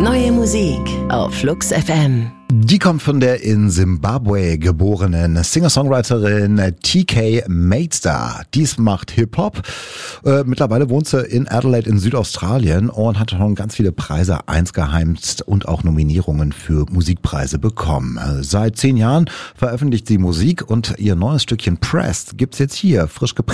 Neue Musik auf Flux FM. Die kommt von der in Simbabwe geborenen Singer-Songwriterin TK Matestar. Dies macht Hip-Hop. Mittlerweile wohnt sie in Adelaide in Südaustralien und hat schon ganz viele Preise eingeheimst und auch Nominierungen für Musikpreise bekommen. Seit 10 Jahren veröffentlicht sie Musik und ihr neues Stückchen Pressed gibt's jetzt hier frisch gepresst.